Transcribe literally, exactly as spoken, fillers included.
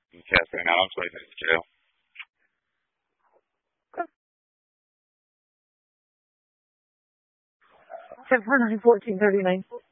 Catherine, now I'm twenty minutes to jail. ten four nine fourteen thirty nine.